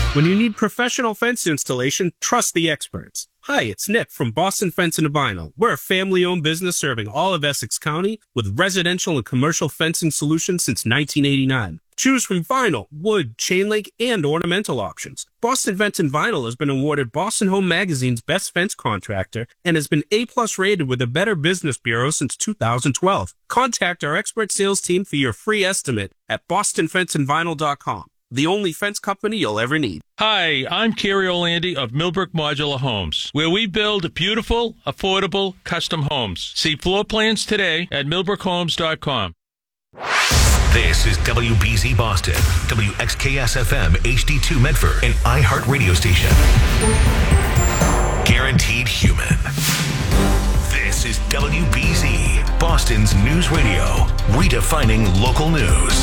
When you need professional fence installation, trust the experts. Hi, it's Nick from Boston Fence and Vinyl. We're a family-owned business serving all of Essex County with residential and commercial fencing solutions since 1989. Choose from vinyl, wood, chain link, and ornamental options. Boston Fence and Vinyl has been awarded Boston Home Magazine's Best Fence Contractor and has been A-plus rated with the Better Business Bureau since 2012. Contact our expert sales team for your free estimate at bostonfenceandvinyl.com. The only fence company you'll ever need. Hi, I'm Kerry Orlandi of Millbrook Modular Homes, where we build beautiful, affordable, custom homes. See floor plans today at millbrookhomes.com. This is WBZ Boston, WXKS-FM HD2 Medford, an iHeart radio station. Guaranteed human. This is WBZ, Boston's news radio, redefining local news.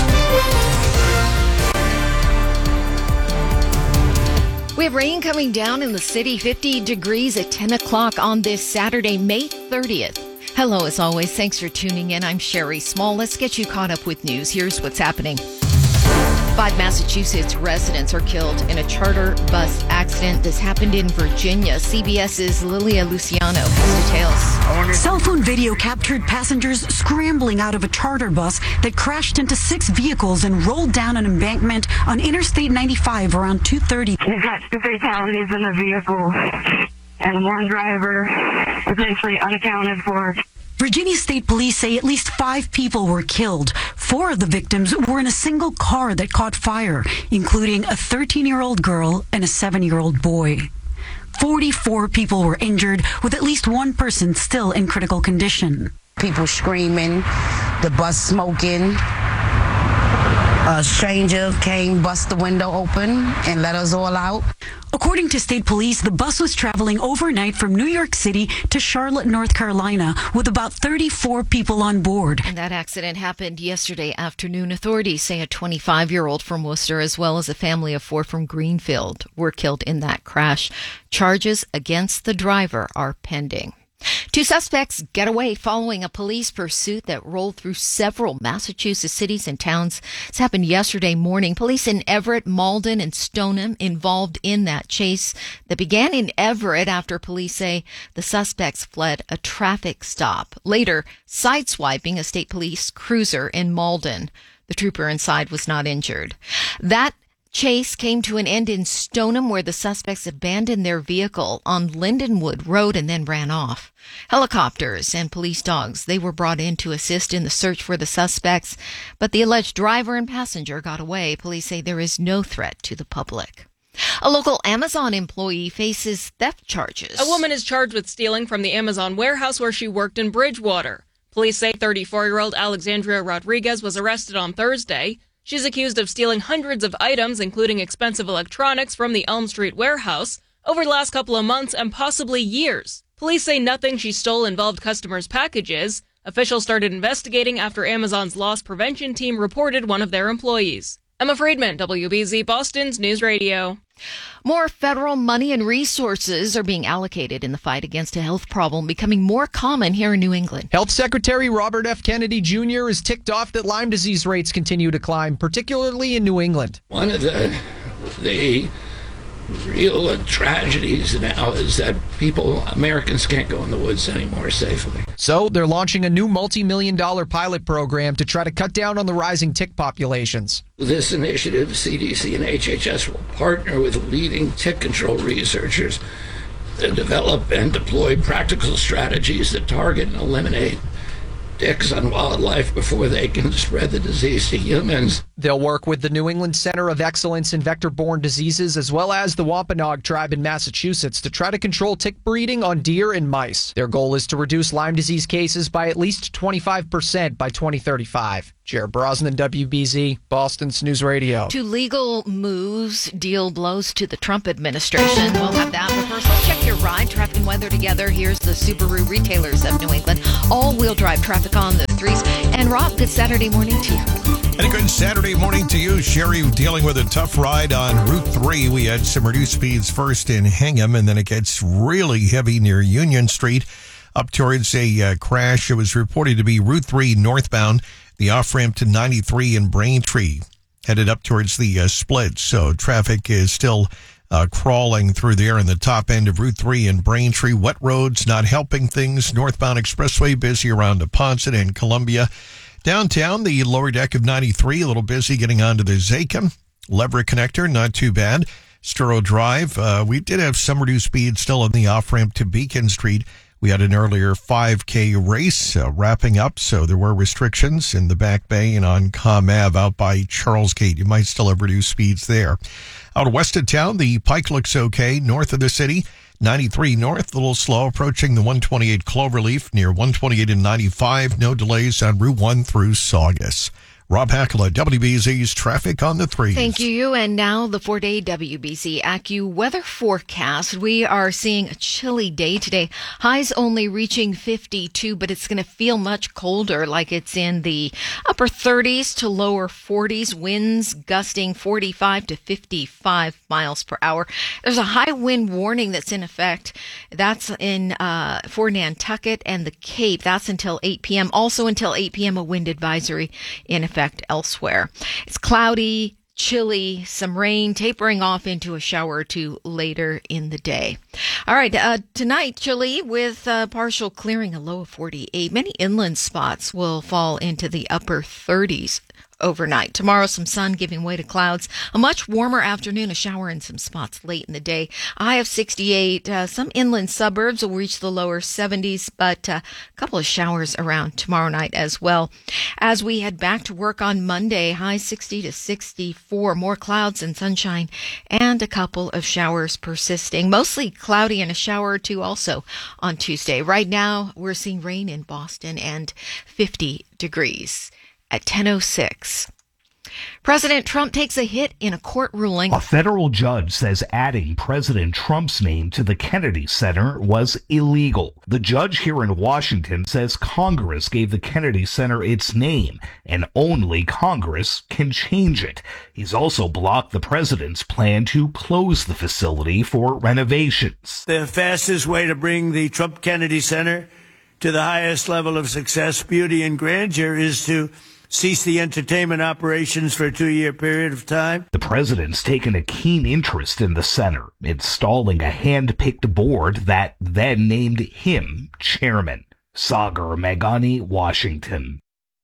We have rain coming down in the city, 50 degrees at 10 o'clock on this Saturday, May 30th. Hello, as always. Thanks for tuning in. I'm Sherry Small. Let's get you caught up with news. Here's what's happening. 5 Massachusetts residents are killed in a charter bus accident. This happened in Virginia. CBS's Lilia Luciano has details. Cell phone video captured passengers scrambling out of a charter bus that crashed into 6 vehicles and rolled down an embankment on Interstate 95 around 2:30. We've got 2 fatalities in the vehicle, and 1 driver potentially unaccounted for. Virginia State Police say at least 5 people were killed. 4 of the victims were in a single car that caught fire, including a 13-year-old girl and a 7-year-old boy. 44 people were injured, with at least 1 person still in critical condition. People screaming, the bus smoking. A stranger came, bust the window open, and let us all out. According to state police, the bus was traveling overnight from New York City to Charlotte, North Carolina, with about 34 people on board. And that accident happened yesterday afternoon. Authorities say a 25-year-old from Worcester, as well as a family of 4 from Greenfield, were killed in that crash. Charges against the driver are pending. 2 suspects get away following a police pursuit that rolled through several Massachusetts cities and towns. This happened yesterday morning. Police in Everett, Malden, and Stoneham involved in that chase that began in Everett after police say the suspects fled a traffic stop, later sideswiping a state police cruiser in Malden. The trooper inside was not injured. That chase came to an end in Stoneham, where the suspects abandoned their vehicle on Lindenwood Road and then ran off. Helicopters and police dogs, they were brought in to assist in the search for the suspects, but the alleged driver and passenger got away. Police say there is no threat to the public. A local Amazon employee faces theft charges. A woman is charged with stealing from the Amazon warehouse where she worked in Bridgewater. Police say 34-year-old Alexandria Rodriguez was arrested on Thursday. She's accused of stealing hundreds of items, including expensive electronics, from the Elm Street warehouse over the last couple of months and possibly years. Police say nothing she stole involved customers' packages. Officials started investigating after Amazon's loss prevention team reported one of their employees. Emma Friedman, WBZ Boston's News Radio. More federal money and resources are being allocated in the fight against a health problem becoming more common here in New England. Health Secretary Robert F. Kennedy Jr. is ticked off that Lyme disease rates continue to climb, particularly in New England. One of the real tragedies now is that Americans can't go in the woods anymore safely. So they're launching a new multi-million-dollar pilot program to try to cut down on the rising tick populations. This initiative, CDC and HHS will partner with leading tick control researchers to develop and deploy practical strategies that target and eliminate ticks on wildlife before they can spread the disease to humans. They'll work with the New England Center of Excellence in Vector-Borne Diseases as well as the Wampanoag tribe in Massachusetts to try to control tick breeding on deer and mice. Their goal is to reduce Lyme disease cases by at least 25% by 2035. Jared Brosnan, WBZ, Boston's News Radio. 2 legal moves deal blows to the Trump administration. We'll have that. But first, let's check your ride, traffic and weather together. Here's the Subaru retailers of New England. All-wheel drive traffic on the 3s. And Rob, good Saturday morning to you. And a good Saturday morning to you. Sherry dealing with a tough ride on Route 3. We had some reduced speeds first in Hingham, and then it gets really heavy near Union Street up towards a crash. It was reported to be Route 3 northbound, the off-ramp to 93 in Braintree. headed up towards the split. So traffic is still crawling through there in the top end of Route 3 in Braintree. Wet roads not helping things. Northbound Expressway busy around Neponset and Columbia. Downtown, the lower deck of 93, a little busy getting onto the Zakim. Leverett Connector, not too bad. Sturo Drive, we did have some reduced speed still on the off-ramp to Beacon Street. We had an earlier 5K race wrapping up, so there were restrictions in the Back Bay and on Com Ave out by Charles Gate. You might still have reduced speeds there. Out west of town, the Pike looks okay. North of the city, 93 north, a little slow, approaching the 128 Cloverleaf near 128 and 95. No delays on Route 1 through Saugus. Rob Hackler, WBZ's Traffic on the 3s. Thank you. And now the 4-day WBZ AccuWeather forecast. We are seeing a chilly day today. Highs only reaching 52, but it's going to feel much colder, like it's in the upper 30s to lower 40s. Winds gusting 45 to 55 miles per hour. There's a high wind warning that's in effect. That's for Nantucket and the Cape. That's until 8 p.m. Also until 8 p.m. a wind advisory in effect elsewhere. It's cloudy, chilly, some rain tapering off into a shower or two later in the day. All right, tonight chilly with partial clearing, a low of 48. Many inland spots will fall into the upper 30s overnight. Tomorrow, some sun giving way to clouds. A much warmer afternoon, a shower in some spots late in the day. A high of 68. Some inland suburbs will reach the lower 70s, but a couple of showers around tomorrow night as well. As we head back to work on Monday, high 60 to 64. More clouds and sunshine and a couple of showers persisting. Mostly cloudy and a shower or two also on Tuesday. Right now, we're seeing rain in Boston and 50 degrees. At 10:06. President Trump takes a hit in a court ruling. A federal judge says adding President Trump's name to the Kennedy Center was illegal. The judge here in Washington says Congress gave the Kennedy Center its name, and only Congress can change it. He's also blocked the president's plan to close the facility for renovations. The fastest way to bring the Trump Kennedy Center to the highest level of success, beauty, and grandeur is to cease the entertainment operations for a 2-year period of time. The president's taken a keen interest in the center, installing a hand-picked board that then named him chairman. Sagar Meghani, Washington.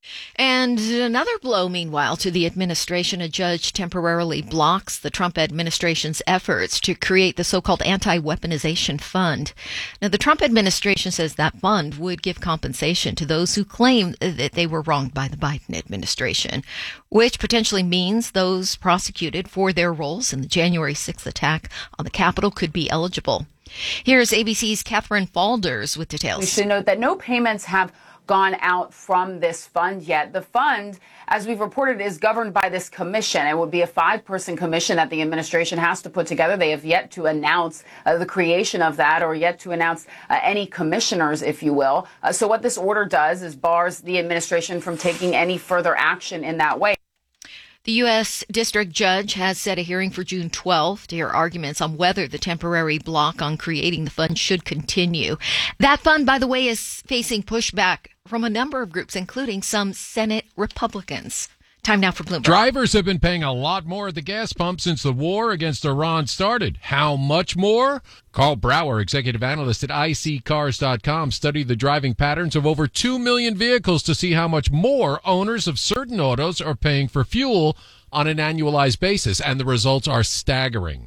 And another blow, meanwhile, to the administration. A judge temporarily blocks the Trump administration's efforts to create the so-called anti-weaponization fund. Now, the Trump administration says that fund would give compensation to those who claim that they were wronged by the Biden administration, which potentially means those prosecuted for their roles in the January 6th attack on the Capitol could be eligible. Here's ABC's Catherine Falders with details. We should note that no payments have gone out from this fund yet. The fund, as we've reported, is governed by this commission. It would be a 5-person commission that the administration has to put together. They have yet to announce the creation of that, or yet to announce any commissioners, if you will. So what this order does is bars the administration from taking any further action in that way. The U.S. District Judge has set a hearing for June 12 to hear arguments on whether the temporary block on creating the fund should continue. That fund, by the way, is facing pushback from a number of groups, including some Senate Republicans. Time now for Bloomberg. Drivers have been paying a lot more at the gas pump since the war against Iran started. How much more? Carl Brower, executive analyst at iSeeCars.com, studied the driving patterns of over 2 million vehicles to see how much more owners of certain autos are paying for fuel on an annualized basis, and the results are staggering.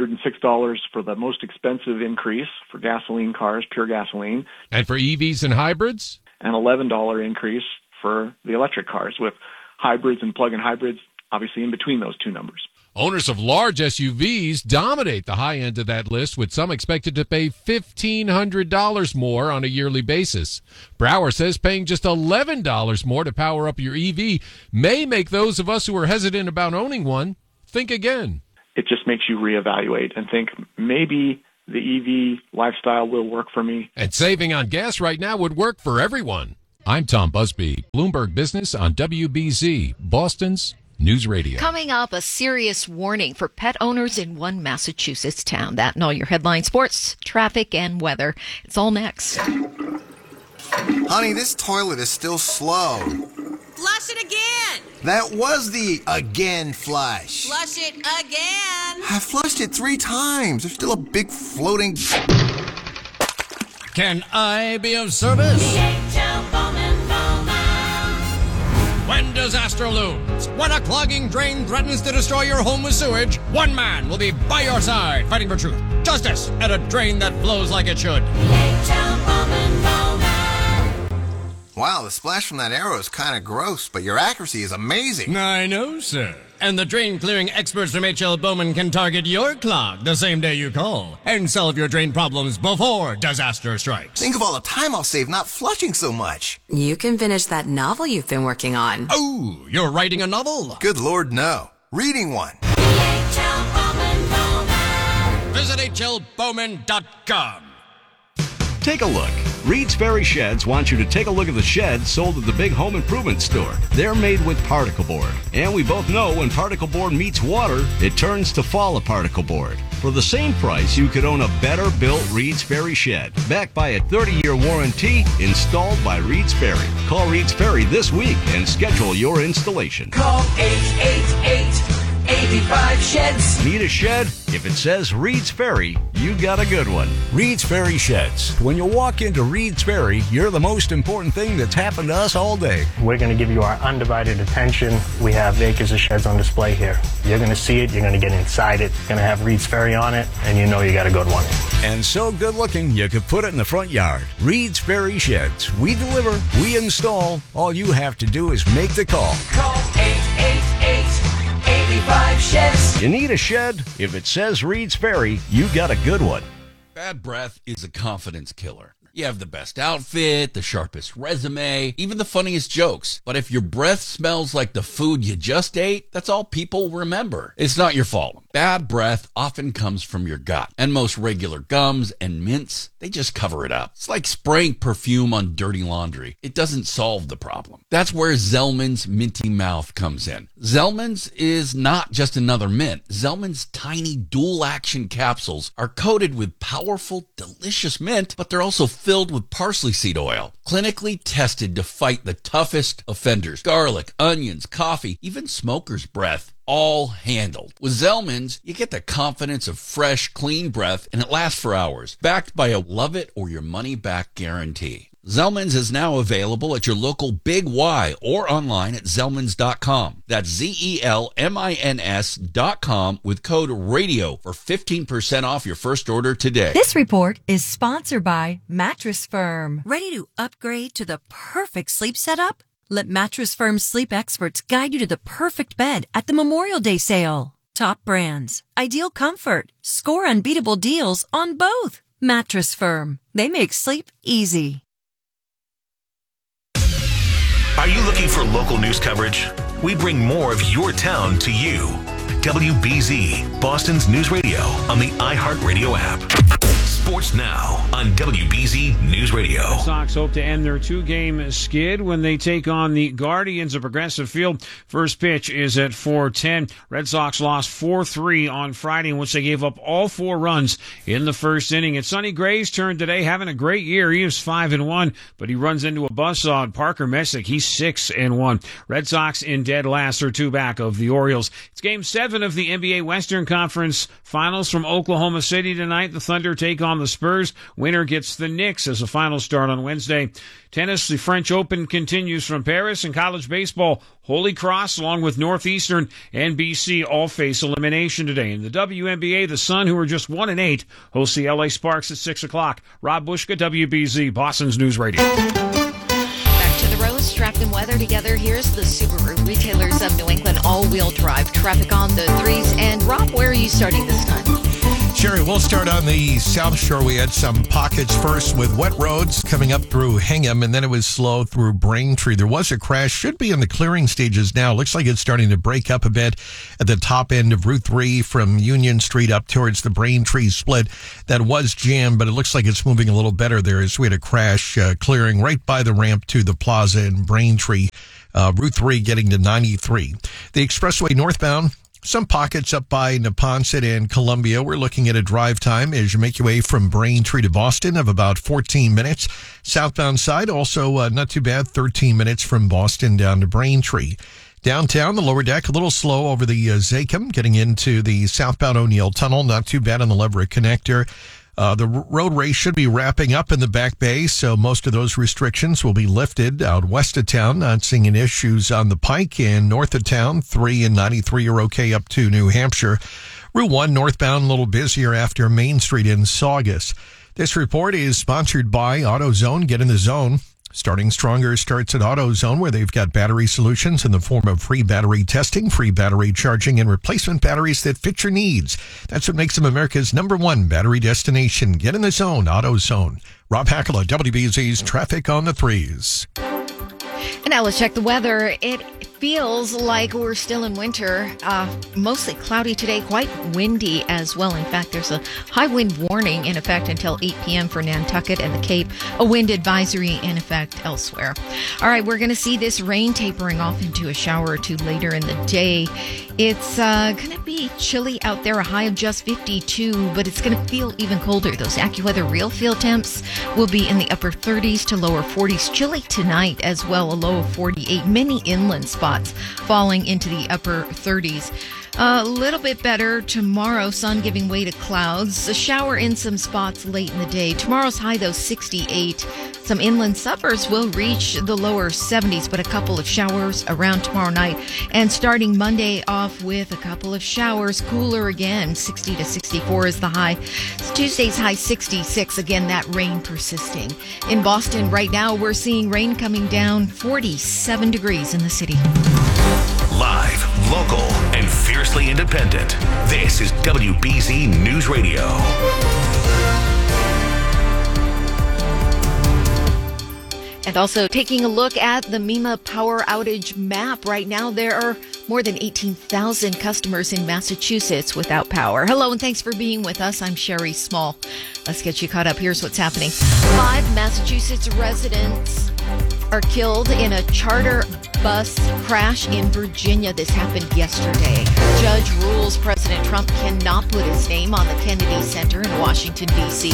$706 for the most expensive increase for gasoline cars, pure gasoline. And for EVs and hybrids? An $11 increase for the electric cars, with hybrids and plug-in hybrids obviously in between those two numbers. Owners of large SUVs dominate the high end of that list, with some expected to pay $1,500 more on a yearly basis. Brower says paying just $11 more to power up your EV may make those of us who are hesitant about owning one think again. It just makes you reevaluate and think maybe the EV lifestyle will work for me. And saving on gas right now would work for everyone. I'm Tom Busby, Bloomberg Business on WBZ, Boston's News Radio. Coming up, a serious warning for pet owners in one Massachusetts town. That and all your headline sports, traffic, and weather. It's all next. Honey, this toilet is still slow. Flush it again. That was the again flush. Flush it again. I flushed it 3 times. There's still a big floating... Can I be of service? DHL Bowman Bowman. When disaster looms, when a clogging drain threatens to destroy your home with sewage, one man will be by your side fighting for truth, justice, and a drain that flows like it should. DHL Bowman Bowman. Wow, the splash from that arrow is kind of gross, but your accuracy is amazing. I know, sir. And the drain clearing experts from H.L. Bowman can target your clog the same day you call and solve your drain problems before disaster strikes. Think of all the time I'll save not flushing so much. You can finish that novel you've been working on. Oh, you're writing a novel? Good Lord, no. Reading one. DHL Bowman Bowman. Visit hlbowman.com. Take a look. Reed's Ferry Sheds wants you to take a look at the sheds sold at the big home improvement store. They're made with particle board. And we both know when particle board meets water, it turns to fall particle board. For the same price, you could own a better built Reed's Ferry Shed, backed by a 30-year warranty, installed by Reed's Ferry. Call Reed's Ferry this week and schedule your installation. Call 888-85-SHEDS. Need a shed? If it says Reed's Ferry, you got a good one. Reed's Ferry Sheds. When you walk into Reed's Ferry, you're the most important thing that's happened to us all day. We're going to give you our undivided attention. We have acres of sheds on display here. You're going to see it. You're going to get inside it. It's going to have Reed's Ferry on it, and you know you got a good one. And so good looking, you could put it in the front yard. Reed's Ferry Sheds. We deliver, we install. All you have to do is make the call. Call 888-85-SHEDS. You need a shed? If it says Reed's Ferry, you got a good one. Bad breath is a confidence killer. You have the best outfit, the sharpest resume, even the funniest jokes. But if your breath smells like the food you just ate, that's all people remember. It's not your fault. Bad breath often comes from your gut. And most regular gums and mints, they just cover it up. It's like spraying perfume on dirty laundry. It doesn't solve the problem. That's where Zellman's Minty Mouth comes in. Zellman's is not just another mint. Zellman's tiny dual-action capsules are coated with powerful, delicious mint, but they're also filled with parsley seed oil, clinically tested to fight the toughest offenders. Garlic, onions, coffee, even smoker's breath, all handled. With Zellman's, you get the confidence of fresh, clean breath, and it lasts for hours, backed by a love-it-or-your-money-back guarantee. Zellman's is now available at your local Big Y or online at Zellmans.com. That's ZELMINS.com with code RADIO for 15% off your first order today. This report is sponsored by Mattress Firm. Ready to upgrade to the perfect sleep setup? Let Mattress Firm's sleep experts guide you to the perfect bed at the Memorial Day sale. Top brands, ideal comfort, score unbeatable deals on both. Mattress Firm. They make sleep easy. Are you looking for local news coverage? We bring more of your town to you. WBZ, Boston's news radio on the iHeartRadio app. Sports now on WBZ News Radio. The Sox hope to end their 2-game skid when they take on the Guardians of Progressive Field. First pitch is at 4:10. Red Sox lost 4-3 on Friday, in which they gave up all 4 runs in the first inning. It's Sonny Gray's turn today, having a great year. He is 5-1, but he runs into a buzzsaw at Parker Messick. He's 6-1. Red Sox in dead last, or 2 back of the Orioles. It's Game 7 of the NBA Western Conference Finals from Oklahoma City tonight. The Thunder take on the Spurs. Winner gets the Knicks as a final start on Wednesday. Tennis, the French Open continues from Paris, and college baseball, Holy Cross along with Northeastern and BC all face elimination today. In the WNBA, the Sun, who are just 1-8, host the LA Sparks at 6 o'clock. Rob Bushka, WBZ, Boston's News Radio. Back to the road, strapped in weather together. Here's the Subaru Retailers of New England all-wheel drive. Traffic on the 3s. And Rob, where are you starting this time? Sherry, we'll start on the South Shore. We had some pockets first with wet roads coming up through Hingham, and then it was slow through Braintree. There was a crash, should be in the clearing stages now. Looks like it's starting to break up a bit at the top end of Route 3 from Union Street up towards the Braintree split. That was jammed, but it looks like it's moving a little better there as we had a crash clearing right by the ramp to the plaza in Braintree. Route 3 getting to 93. The expressway northbound Some pockets up by Neponset and Columbia. We're looking at a drive time as you make your way from Braintree to Boston of about 14 minutes. Southbound side, also not too bad, 13 minutes from Boston down to Braintree. Downtown, the lower deck, a little slow over the Zakim, getting into the southbound O'Neill Tunnel. Not too bad on the Leverett Connector. The road race should be wrapping up in the Back Bay, so most of those restrictions will be lifted out west of town. Not seeing any issues on the Pike, and north of town, 3 and 93 are okay up to New Hampshire. Route 1 northbound, a little busier after Main Street in Saugus. This report is sponsored by AutoZone. Get in the zone. Starting Stronger starts at AutoZone, where they've got battery solutions in the form of free battery testing, free battery charging, and replacement batteries that fit your needs. That's what makes them America's #1 battery destination. Get in the zone, AutoZone. Rob Hackala, WBZ's Traffic on the Threes. And now let's check the weather. It feels like we're still in winter. Mostly cloudy today, quite windy as well. In fact, there's a high wind warning in effect until 8 p.m. for Nantucket and the Cape. A wind advisory in effect elsewhere. All right, we're going to see this rain tapering off into a shower or two later in the day. It's going to be chilly out there, a high of just 52, but it's going to feel even colder. Those AccuWeather real feel temps will be in the upper 30s to lower 40s. Chilly tonight as well, a low of 48. Many inland spots falling into the upper 30s. A little bit better tomorrow, sun giving way to clouds. A shower in some spots late in the day. Tomorrow's high, though, 68. Some inland suburbs will reach the lower 70s, but a couple of showers around tomorrow night. And starting Monday off with a couple of showers, cooler again. 60 to 64 is the high. Tuesday's high, 66. Again, that rain persisting. In Boston right now, we're seeing rain coming down, 47 degrees in the city. Live, local, and fiercely independent. This is WBZ News Radio. And also taking a look at the MEMA power outage map. Right now, there are more than 18,000 customers in Massachusetts without power. Hello, and thanks for being with us. I'm Sherry Small. Let's get you caught up. Here's what's happening. 5 Massachusetts residents are killed in a charter bus crash in Virginia. This happened yesterday. Judge rules President Trump cannot put his name on the Kennedy Center in Washington, D.C.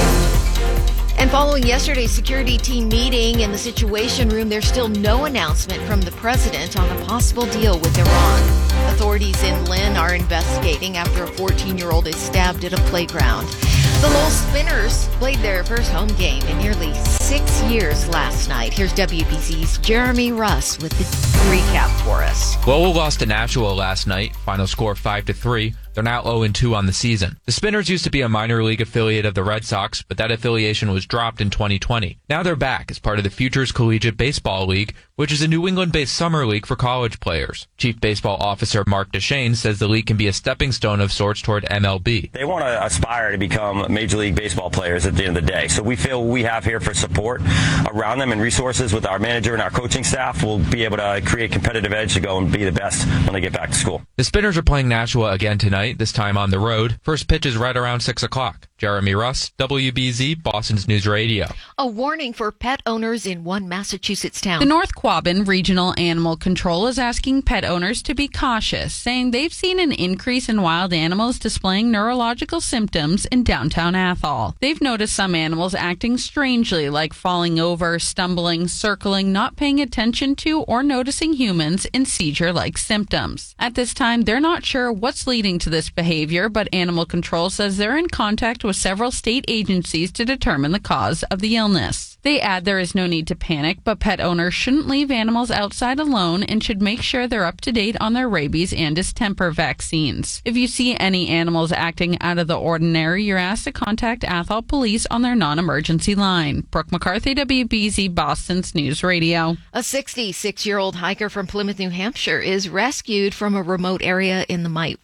And following yesterday's security team meeting in the Situation Room, there's still no announcement from the president on a possible deal with Iran. Authorities in Lynn are investigating after a 14-year-old is stabbed at a playground. The Lowell Spinners played their first home game in nearly 6 years last night. Here's WBZ's Jeremy Russ with the recap for us. Lowell lost to Nashua last night, final score 5-3. They're now 0-2 on the season. The Spinners used to be a minor league affiliate of the Red Sox, but that affiliation was dropped in 2020. Now they're back as part of the Futures Collegiate Baseball League, which is a New England-based summer league for college players. Chief Baseball Officer Mark Deshane says the league can be a stepping stone of sorts toward MLB. They want to aspire to become Major League Baseball players at the end of the day. So we feel we have here for support around them and resources with our manager and our coaching staff. We'll be able to create competitive edge to go and be the best when they get back to school. The Spinners are playing Nashua again tonight, this time on the road. First pitch is right around 6 o'clock. Jeremy Russ, WBZ, Boston's News Radio. A warning for pet owners in one Massachusetts town. The North Quabbin Regional Animal Control is asking pet owners to be cautious, saying they've seen an increase in wild animals displaying neurological symptoms in downtown Athol. They've noticed some animals acting strangely, like falling over, stumbling, circling, not paying attention to or noticing humans, and seizure-like symptoms. At this time, they're not sure what's leading to this behavior, but Animal Control says they're in contact with several state agencies to determine the cause of the illness. They add there is no need to panic, but pet owners shouldn't leave animals outside alone and should make sure they're up to date on their rabies and distemper vaccines. If you see any animals acting out of the ordinary, you're asked to contact Athol Police on their non-emergency line. Brooke McCarthy, WBZ, Boston's News Radio. A 66-year-old hiker from Plymouth, New Hampshire is rescued from a remote area in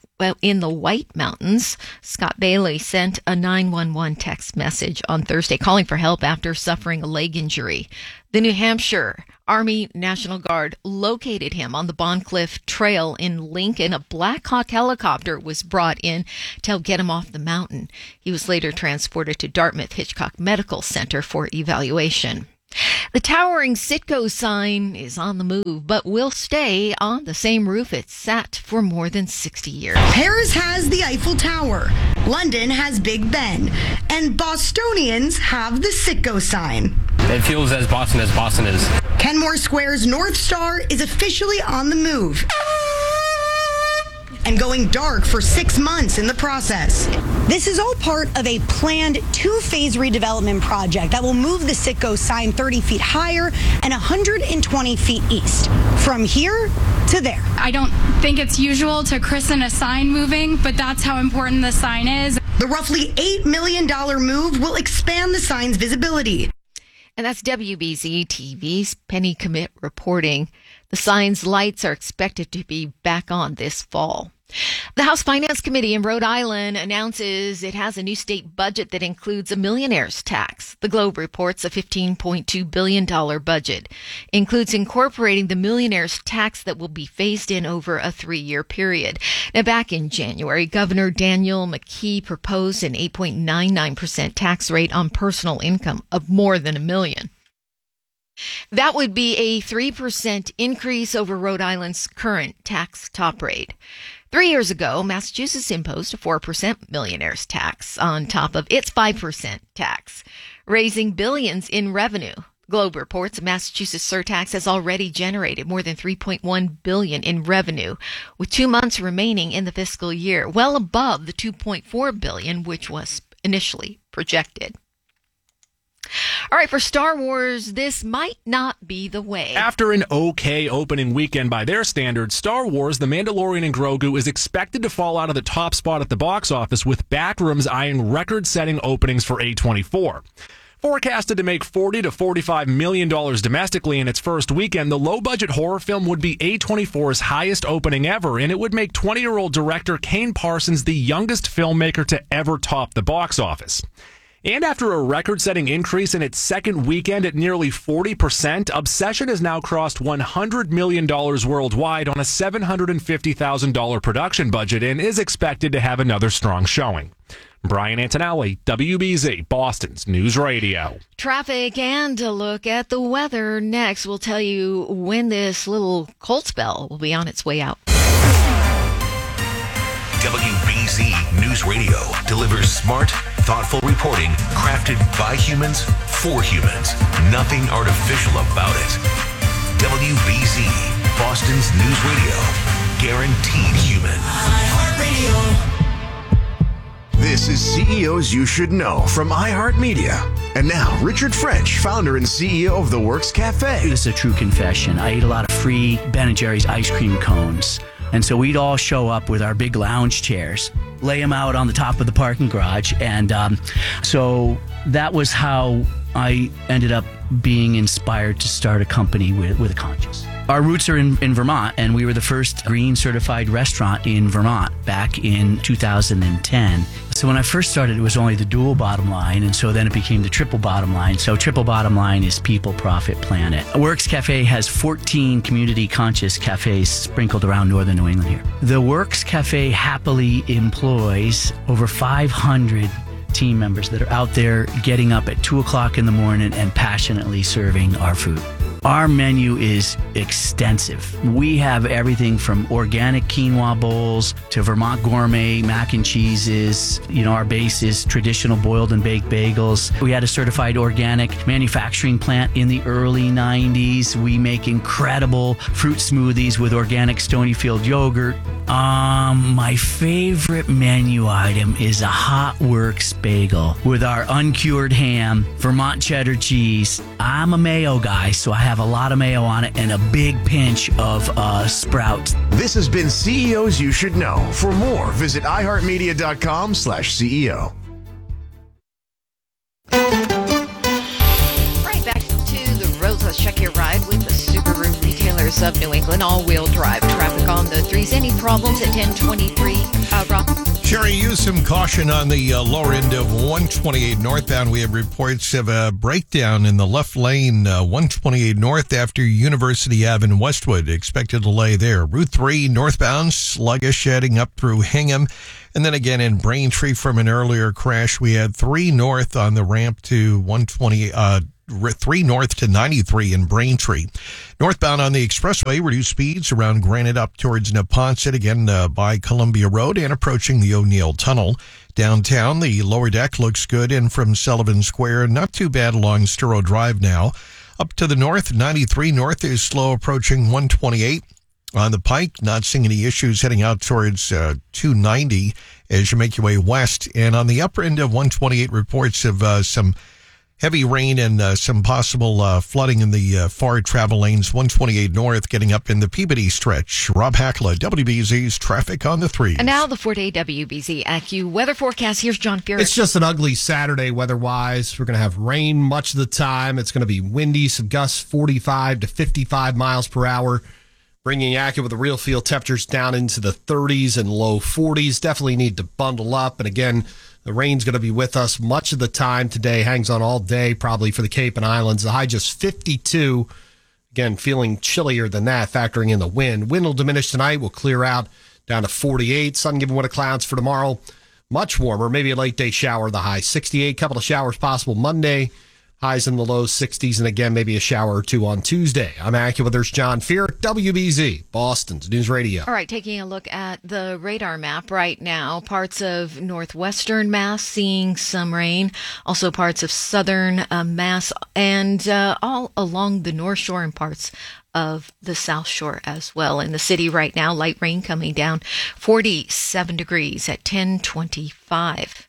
the White Mountains. Scott Bailey sent a 911 text message on Thursday calling for help after suffering a leg injury. The New Hampshire Army National Guard located him on the Bondcliff Trail in Lincoln. A Black Hawk helicopter was brought in to help get him off the mountain. He was later transported to Dartmouth Hitchcock Medical Center for evaluation. The towering Citgo sign is on the move, but will stay on the same roof it sat for more than 60 years. Paris has the Eiffel Tower, London has Big Ben, and Bostonians have the Citgo sign. It feels as Boston is. Kenmore Square's North Star is officially on the move and going dark for 6 months in the process. This is all part of a planned 2-phase redevelopment project that will move the Citgo sign 30 feet higher and 120 feet east, from here to there. I don't think it's usual to christen a sign moving, but that's how important the sign is. The roughly $8 million move will expand the sign's visibility. And that's WBZ TV's Penny Commit reporting. The sign's lights are expected to be back on this fall. The House Finance Committee in Rhode Island announces it has a new state budget that includes a millionaire's tax. The Globe reports a $15.2 billion budget. Includes incorporating the millionaire's tax that will be phased in over a 3-year period. Now, back in January, Governor Daniel McKee proposed an 8.99% tax rate on personal income of more than $1 million. That would be a 3% increase over Rhode Island's current tax top rate. 3 years ago, Massachusetts imposed a 4% millionaire's tax on top of its 5% tax, raising billions in revenue. Globe reports a Massachusetts surtax has already generated more than $3.1 billion in revenue, with 2 months remaining in the fiscal year, well above the $2.4 billion which was initially projected. All right, for Star Wars, this might not be the way. After an okay opening weekend by their standards, Star Wars, The Mandalorian and Grogu is expected to fall out of the top spot at the box office, with Backrooms eyeing record-setting openings for A24. Forecasted to make $40 to $45 million domestically in its first weekend, the low-budget horror film would be A24's highest opening ever, and it would make 20-year-old director Kane Parsons the youngest filmmaker to ever top the box office. And after a record-setting increase in its second weekend at nearly 40%, Obsession has now crossed $100 million worldwide on a $750,000 production budget and is expected to have another strong showing. Brian Antonelli, WBZ, Boston's News Radio. Traffic and a look at the weather next. We'll tell you when this little cold spell will be on its way out. WBZ News Radio delivers smart, thoughtful reporting crafted by humans for humans. Nothing artificial about it. WBZ, Boston's News Radio. Guaranteed human. This is CEOs You Should Know from iHeartMedia. And now, Richard French, founder and CEO of The Works Cafe. This is a true confession. I ate a lot of free Ben & Jerry's ice cream cones. And so we'd all show up with our big lounge chairs, lay them out on the top of the parking garage. And so that was how I ended up being inspired to start a company with a conscience. Our roots are in Vermont, and we were the first green certified restaurant in Vermont back in 2010. So when I first started, it was only the dual bottom line, and so then it became the triple bottom line. So triple bottom line is people, profit, planet. Works Cafe has 14 community conscious cafes sprinkled around northern New England here. The Works Cafe happily employs over 500 team members that are out there getting up at 2 o'clock in the morning and passionately serving our food. Our menu is extensive. We have everything from organic quinoa bowls to Vermont gourmet mac and cheeses. You know, our base is traditional boiled and baked bagels. We had a certified organic manufacturing plant in the early 90s. We make incredible fruit smoothies with organic Stonyfield yogurt. My favorite menu item is a Hot Works bagel with our uncured ham, Vermont cheddar cheese. I'm a mayo guy, so I have a lot of mayo on it and a big pinch of Sprouts. This has been CEOs You Should Know. For more, visit iHeartMedia.com/CEO. Right back to the roads. Let's check your ride with the Subaru Retailers of New England. All-wheel drive traffic on the 3s. Any problems at 1023? Rob? Sherry, use some caution on the lower end of 128 northbound. We have reports of a breakdown in the left lane, 128 north after University Ave in Westwood. Expected delay there. Route 3 northbound, sluggish heading up through Hingham. And then again in Braintree from an earlier crash, we had 3 north on the ramp to 3 north to 93 in Braintree. Northbound on the expressway, reduced speeds around Granite up towards Neponset, again by Columbia Road and approaching the O'Neill Tunnel. Downtown, the lower deck looks good in from Sullivan Square. Not too bad along Sturrow Drive now. Up to the north, 93 north is slow approaching 128. On the Pike, not seeing any issues heading out towards 290 as you make your way west. And on the upper end of 128, reports of some heavy rain and some possible flooding in the far travel lanes. 128 north getting up in the Peabody stretch. Rob Hackla, WBZ's Traffic on the 3s. And now the 4-day WBZ AccuWeather weather forecast. Here's John Fear. It's just an ugly Saturday weather-wise. We're going to have rain much of the time. It's going to be windy, some gusts 45 to 55 miles per hour. Bringing AccuWeather with the real feel temperatures down into the 30s and low 40s. Definitely need to bundle up. And again, the rain's going to be with us much of the time today. Hangs on all day probably for the Cape and Islands. The high just 52. Again, feeling chillier than that, factoring in the wind. Wind will diminish tonight. We'll clear out down to 48. Sun given way to clouds for tomorrow. Much warmer. Maybe a late day shower. The high 68. Couple of showers possible Monday. Highs in the low 60s, and again, maybe a shower or two on Tuesday. I'm AccuWeather's John Fear, WBZ, Boston's News Radio. All right, taking a look at the radar map right now. Parts of northwestern Mass seeing some rain. Also parts of southern Mass and all along the North Shore and parts of the South Shore as well. In the city right now, light rain coming down, 47 degrees at 10:25.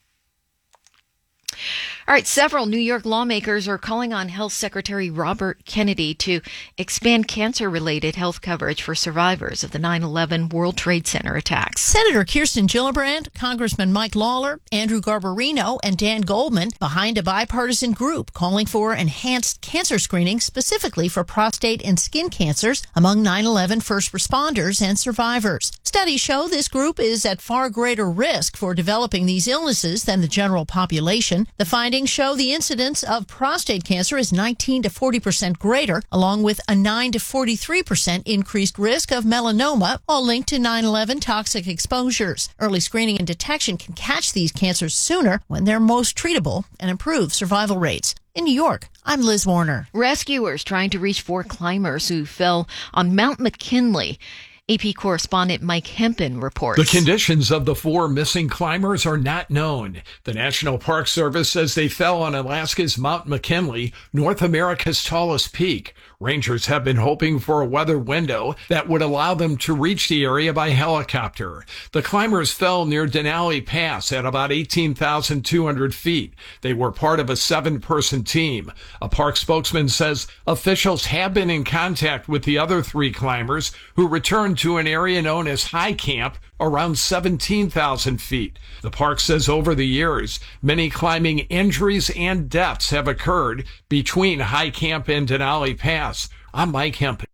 All right, several New York lawmakers are calling on Health Secretary Robert Kennedy to expand cancer-related health coverage for survivors of the 9/11 World Trade Center attacks. Senator Kirsten Gillibrand, Congressman Mike Lawler, Andrew Garbarino, and Dan Goldman behind a bipartisan group calling for enhanced cancer screening specifically for prostate and skin cancers among 9/11 first responders and survivors. Studies show this group is at far greater risk for developing these illnesses than the general population. The findings show the incidence of prostate cancer is 19 to 40% greater, along with a 9 to 43% increased risk of melanoma, all linked to 9/11 toxic exposures. Early screening and detection can catch these cancers sooner when they're most treatable and improve survival rates. In New York, I'm Liz Warner. Rescuers trying to reach 4 climbers who fell on Mount McKinley. AP correspondent Mike Hempen reports. The conditions of the 4 missing climbers are not known. The National Park Service says they fell on Alaska's Mount McKinley, North America's tallest peak. Rangers have been hoping for a weather window that would allow them to reach the area by helicopter. The climbers fell near Denali Pass at about 18,200 feet. They were part of a 7-person team. A park spokesman says officials have been in contact with the other 3 climbers who returned to an area known as High Camp around 17,000 feet. The park says over the years, many climbing injuries and deaths have occurred between High Camp and Denali Pass. I'm Mike Hemp.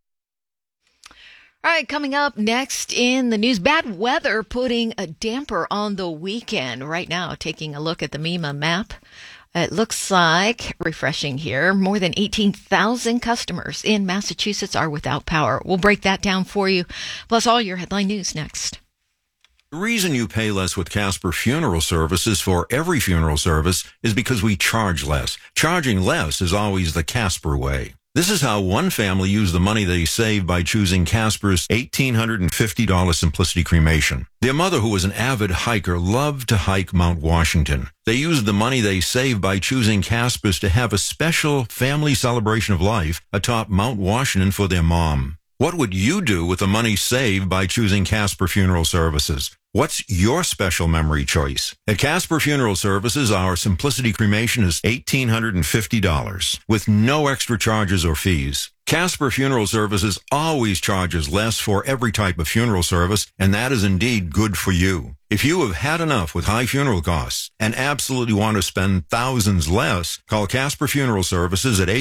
All right, coming up next in the news, bad weather putting a damper on the weekend. Right now, taking a look at the MEMA map. It looks like, refreshing here, more than 18,000 customers in Massachusetts are without power. We'll break that down for you, plus all your headline news next. The reason you pay less with Casper Funeral Services for every funeral service is because we charge less. Charging less is always the Casper way. This is how one family used the money they saved by choosing Casper's $1,850 Simplicity Cremation. Their mother, who was an avid hiker, loved to hike Mount Washington. They used the money they saved by choosing Casper's to have a special family celebration of life atop Mount Washington for their mom. What would you do with the money saved by choosing Casper Funeral Services? What's your special memory choice? At Casper Funeral Services, our Simplicity Cremation is $1,850 with no extra charges or fees. Casper Funeral Services always charges less for every type of funeral service, and that is indeed good for you. If you have had enough with high funeral costs and absolutely want to spend thousands less, call Casper Funeral Services at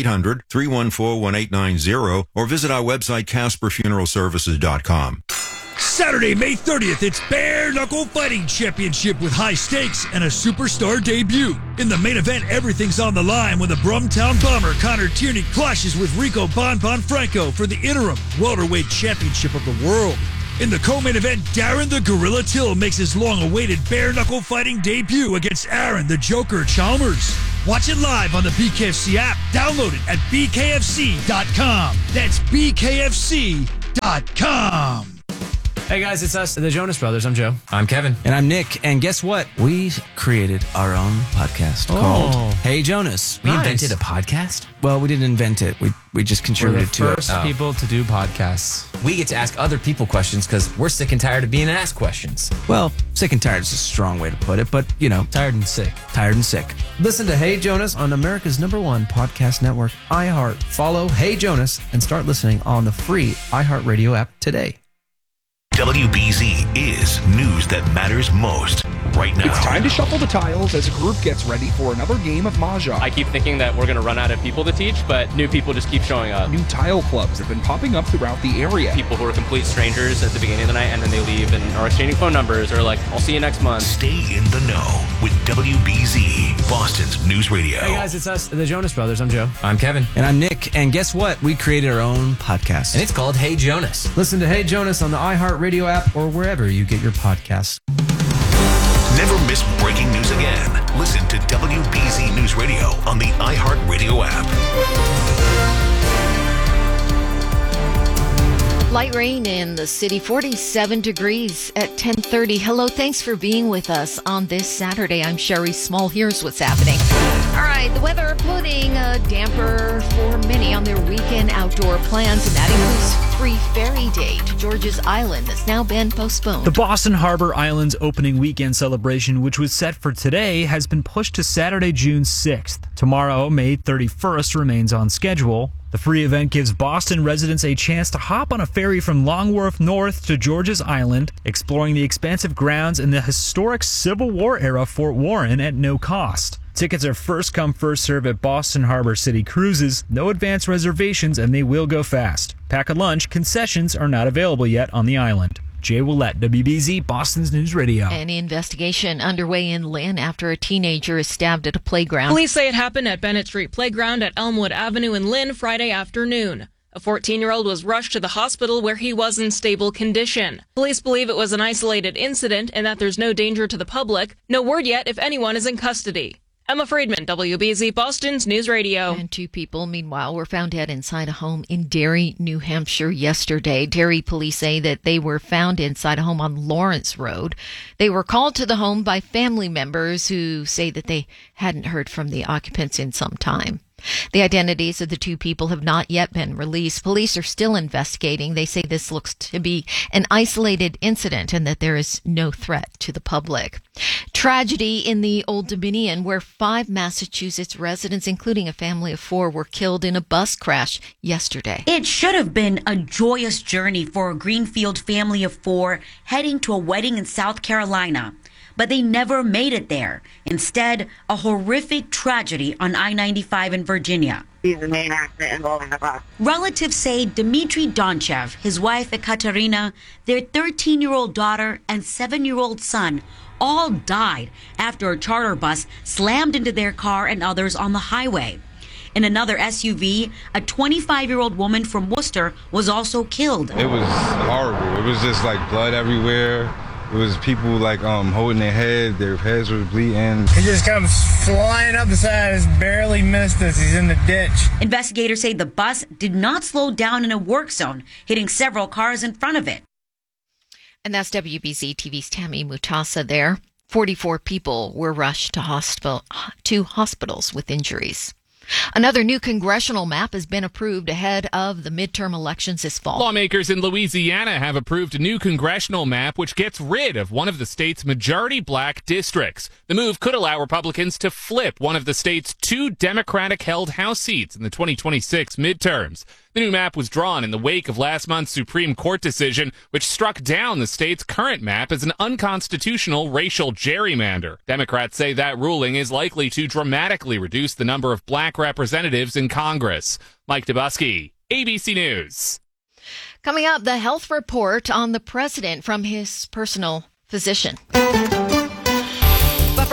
800-314-1890 or visit our website, CasperFuneralServices.com. Saturday, May 30th, it's Bare Knuckle Fighting Championship with high stakes and a superstar debut. In the main event, everything's on the line when the Brumtown Bomber Connor Tierney clashes with Rico Bonbon Franco for the interim welterweight championship of the world. In the co-main event, Darren the Gorilla Till makes his long-awaited bare-knuckle fighting debut against Aaron the Joker Chalmers. Watch it live on the BKFC app. Download it at bkfc.com. That's bkfc.com. Hey guys, it's us, the Jonas Brothers. I'm Joe. I'm Kevin. And I'm Nick. And guess what? We created our own podcast called Hey Jonas. We invented a podcast? Well, we didn't invent it. We just contributed to it. We're the first people to do podcasts. We get to ask other people questions because we're sick and tired of being asked questions. Well, sick and tired is a strong way to put it, but, you know. Tired and sick. Tired and sick. Listen to Hey Jonas on America's #1 podcast network, iHeart. Follow Hey Jonas and start listening on the free iHeartRadio app today. WBZ is news that matters most right now. It's time to shuffle the tiles as a group gets ready for another game of Mahjong. I keep thinking that we're going to run out of people to teach, but new people just keep showing up. New tile clubs have been popping up throughout the area. People who are complete strangers at the beginning of the night, and then they leave and are exchanging phone numbers or like, I'll see you next month. Stay in the know with WBZ, Boston's News Radio. Hey guys, it's us, the Jonas Brothers. I'm Joe. I'm Kevin. And I'm Nick. And guess what? We created our own podcast. And it's called Hey Jonas. Listen to Hey Jonas on the iHeartRadio app or wherever you get your podcasts. Never miss breaking news again. Listen to WBZ News Radio on the iHeartRadio app. Light rain in the city, 47 degrees at 10:30. Hello, thanks for being with us on this Saturday. I'm Sherry Small. Here's what's happening. All right, the weather putting a damper for many on their weekend outdoor plans, and that includes Free Ferry Day to George's Island that's now been postponed. The Boston Harbor Island's opening weekend celebration, which was set for today, has been pushed to Saturday, June 6th. Tomorrow, May 31st, remains on schedule. The free event gives Boston residents a chance to hop on a ferry from Long Wharf North to George's Island, exploring the expansive grounds in the historic Civil War era Fort Warren at no cost. Tickets are first come, first serve at Boston Harbor City Cruises. No advance reservations, and they will go fast. Pack a lunch. Concessions are not available yet on the island. Jay Willett, WBZ, Boston's News Radio. An investigation underway in Lynn after a teenager is stabbed at a playground. Police say it happened at Bennett Street Playground at Elmwood Avenue in Lynn Friday afternoon. A 14-year-old was rushed to the hospital where he was in stable condition. Police believe it was an isolated incident and that there's no danger to the public. No word yet if anyone is in custody. Emma Friedman, WBZ, Boston's News Radio. And 2 people, meanwhile, were found dead inside a home in Derry, New Hampshire yesterday. Derry police say that they were found inside a home on Lawrence Road. They were called to the home by family members who say that they hadn't heard from the occupants in some time. The identities of the 2 people have not yet been released. Police are still investigating. They say this looks to be an isolated incident and that there is no threat to the public. Tragedy in the Old Dominion, where 5 Massachusetts residents, including a family of 4, were killed in a bus crash yesterday. It should have been a joyous journey for a Greenfield family of 4 heading to a wedding in South Carolina. But they never made it there. Instead, a horrific tragedy on I-95 in Virginia. He's the main accident involving the bus. Relatives say Dmitry Donchev, his wife Ekaterina, their 13-year-old daughter, and 7-year-old son all died after a charter bus slammed into their car and others on the highway. In another SUV, a 25-year-old woman from Worcester was also killed. It was horrible. It was just like blood everywhere. It was people like holding their heads were bleeding. He just comes flying up the side, just barely missed us. He's in the ditch. Investigators say the bus did not slow down in a work zone, hitting several cars in front of it. And that's WBZ TV's Tammy Mutasa there. 44 people were rushed to hospitals with injuries. Another new congressional map has been approved ahead of the midterm elections this fall. Lawmakers in Louisiana have approved a new congressional map which gets rid of one of the state's majority black districts. The move could allow Republicans to flip one of the state's 2 Democratic-held House seats in the 2026 midterms. The new map was drawn in the wake of last month's Supreme Court decision, which struck down the state's current map as an unconstitutional racial gerrymander. Democrats say that ruling is likely to dramatically reduce the number of black representatives in Congress. Mike Dubusky, ABC News. Coming up, the health report on the president from his personal physician. But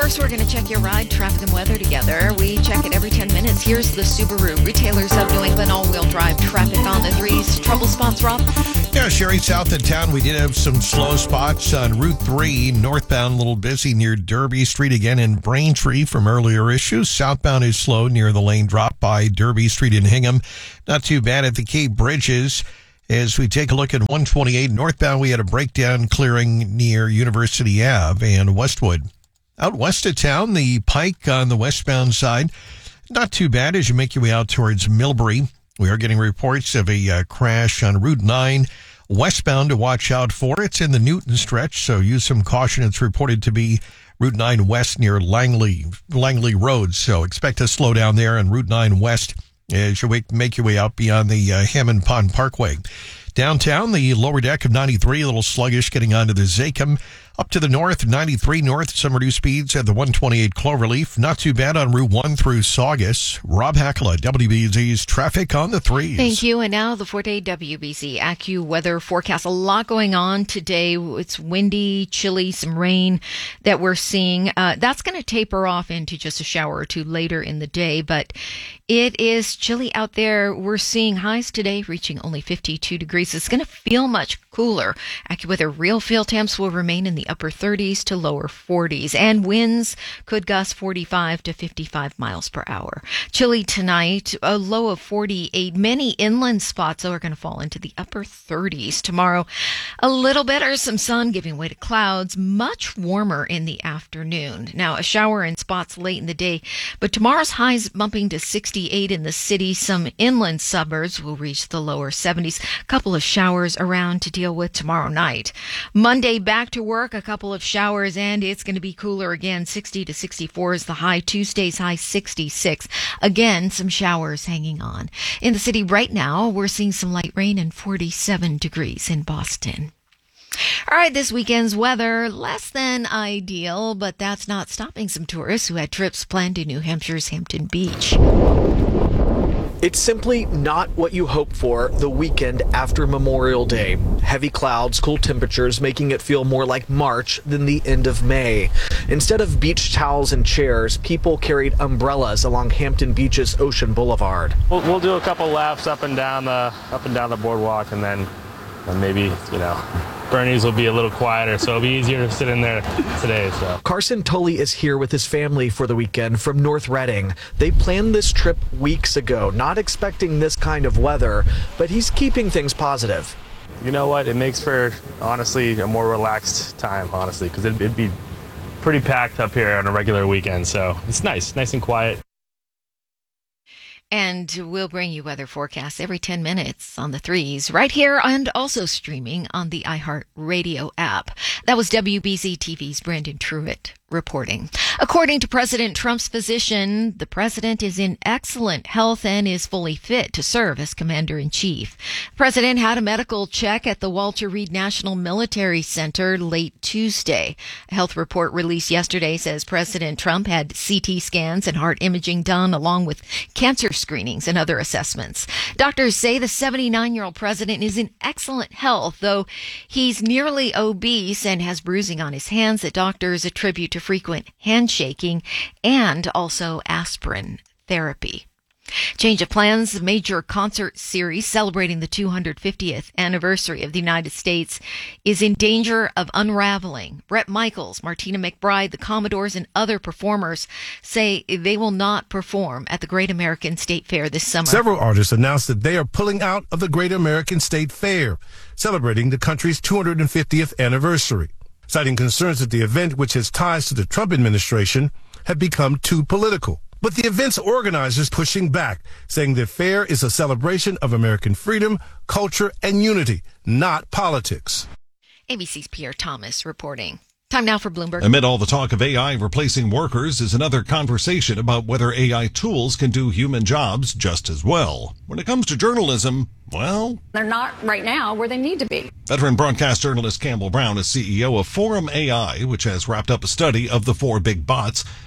first, we're going to check your ride, traffic, and weather together. We check it every 10 minutes. Here's the Subaru Retailers of New England all-wheel drive traffic on the 3s. Trouble spots, Rob? Yeah, Sherry, south of town, we did have some slow spots on Route 3, northbound, a little busy near Derby Street again in Braintree from earlier issues. Southbound is slow near the lane drop by Derby Street in Hingham. Not too bad at the Cape Bridges. As we take a look at 128 northbound, we had a breakdown clearing near University Ave and Westwood. Out west of town, the Pike on the westbound side, not too bad as you make your way out towards Millbury. We are getting reports of a crash on Route 9 westbound to watch out for. It's in the Newton stretch, so use some caution. It's reported to be Route 9 west near Langley Road, so expect to slow down there on Route 9 west as you make your way out beyond the Hammond Pond Parkway. Downtown, the lower deck of 93, a little sluggish getting onto the Zachem. Up to the north, 93 north, some reduced speeds at the 128 Cloverleaf. Not too bad on Route 1 through Saugus. Rob Hackala, WBZ's traffic on the 3s. Thank you. And now the 4-day WBZ AccuWeather forecast. A lot going on today. It's windy, chilly, some rain that we're seeing. That's going to taper off into just a shower or two later in the day, but it is chilly out there. We're seeing highs today reaching only 52 degrees. It's going to feel much cooler. AccuWeather real feel temps will remain in the upper 30s to lower 40s, and winds could gust 45 to 55 miles per hour. Chilly tonight, a low of 48. Many inland spots are going to fall into the upper 30s. Tomorrow, a little better, some sun giving way to clouds, much warmer in the afternoon. Now, a shower in spots late in the day, but tomorrow's highs bumping to 68 in the city. Some inland suburbs will reach the lower 70s. A couple of showers around to deal with tomorrow night. Monday, back to work, a couple of showers, and it's going to be cooler again. 60 to 64 is the high. Tuesday's high 66. Again, some showers hanging on. In the city right now, we're seeing some light rain and 47 degrees in Boston. All right, this weekend's weather, less than ideal, but that's not stopping some tourists who had trips planned to New Hampshire's Hampton Beach. It's simply not what you hope for the weekend after Memorial Day. Heavy clouds, cool temperatures, making it feel more like March than the end of May. Instead of beach towels and chairs, people carried umbrellas along Hampton Beach's Ocean Boulevard. We'll do a couple laps up and down the boardwalk, and then maybe, Bernie's will be a little quieter, so it'll be easier to sit in there today. So Carson Tully is here with his family for the weekend from North Reading. They planned this trip weeks ago, not expecting this kind of weather, but he's keeping things positive. You know what? It makes for, honestly, a more relaxed time, honestly, because it'd be pretty packed up here on a regular weekend, so it's nice and quiet. And we'll bring you weather forecasts every 10 minutes on the 3s right here and also streaming on the iHeartRadio app. That was WBZ TV's Brandon Truitt reporting. According to President Trump's physician, the president is in excellent health and is fully fit to serve as commander-in-chief. The president had a medical check at the Walter Reed National Military Center late Tuesday. A health report released yesterday says President Trump had CT scans and heart imaging done along with cancer screenings and other assessments. Doctors say the 79-year-old president is in excellent health, though he's nearly obese and has bruising on his hands that doctors attribute to frequent handshaking and also aspirin therapy. Change of plans, a major concert series celebrating the 250th anniversary of the United States is in danger of unraveling. Bret Michaels, Martina McBride, the Commodores, and other performers say they will not perform at the Great American State Fair this summer. Several artists announced that they are pulling out of the Great American State Fair, celebrating the country's 250th anniversary, citing concerns that the event, which has ties to the Trump administration, have become too political. But the event's organizers pushing back, saying the fair is a celebration of American freedom, culture, and unity, not politics. ABC's Pierre Thomas reporting. Time now for Bloomberg. Amid all the talk of AI replacing workers is another conversation about whether AI tools can do human jobs just as well. When it comes to journalism, well, they're not right now where they need to be. Veteran broadcast journalist Campbell Brown is CEO of Forum AI, which has wrapped up a study of the 4 big bots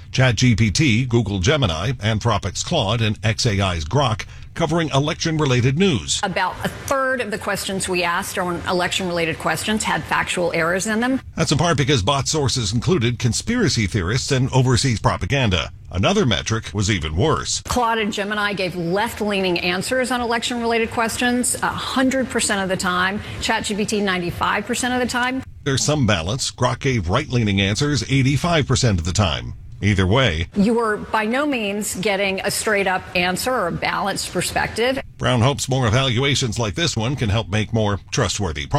ChatGPT, Google Gemini, Anthropic's Claude, and xAI's Grok, covering election-related news. About a third of the questions we asked on election-related questions had factual errors in them. That's in part because bot sources included conspiracy theorists and overseas propaganda. Another metric was even worse. Claude and Gemini gave left-leaning answers on election-related questions 100% of the time. ChatGPT 95% of the time. There's some balance. Grok gave right-leaning answers 85% of the time. Either way, you are by no means getting a straight-up answer or a balanced perspective. Brown hopes more evaluations like this one can help make more trustworthy